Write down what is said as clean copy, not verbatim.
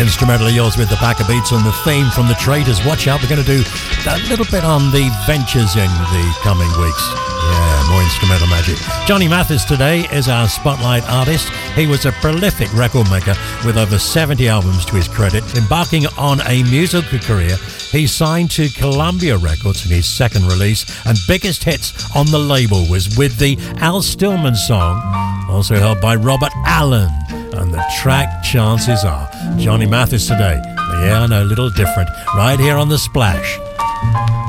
Instrumental of yours with the Packer Beats and the theme from The Traitors. Watch out, we're going to do a little bit on the ventures in the coming weeks. Yeah, more instrumental magic. Johnny Mathis today is our spotlight artist. He was a prolific record maker with over 70 albums to his credit. Embarking on a musical career, he signed to Columbia Records in his second release, and biggest hits on the label was with the Al Stillman song, also held by Robert Allen, and the track Chances Are. Johnny Mathis today. Yeah, I know, a little different. Right here on The Splash.